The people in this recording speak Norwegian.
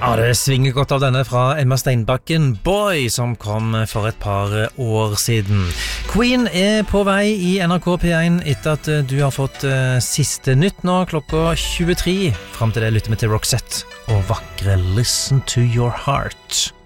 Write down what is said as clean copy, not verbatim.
Ja, det svinger godt av denne fra Emma Steinbakken, Boy, som kom for et par år siden. Queen på vei i NRK P1 etter at du har fått siste nytt nå, klokka 23. Frem til det lytter vi til Roxette og vakre Listen to Your Heart.